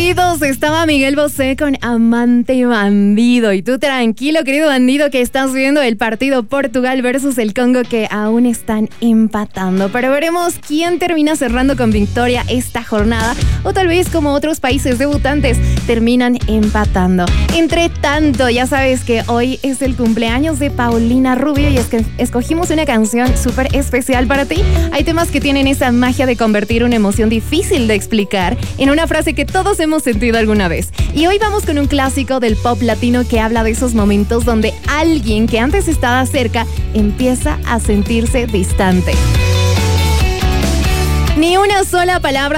Oídos, estaba Miguel Bosé con Amante Bandido. Y tú tranquilo, querido bandido, que estás viendo el partido Portugal versus el Congo, que aún están empatando. Pero veremos quién termina cerrando con victoria esta jornada, o tal vez como otros países debutantes terminan empatando. Entre tanto, ya sabes que hoy es el cumpleaños de Paulina Rubio y es que escogimos una canción súper especial para ti. Hay temas que tienen esa magia de convertir una emoción difícil de explicar en una frase que todos hemos sentido alguna vez. Y hoy vamos con un clásico del pop latino que habla de esos momentos donde alguien que antes estaba cerca empieza a sentirse distante. Ni una sola palabra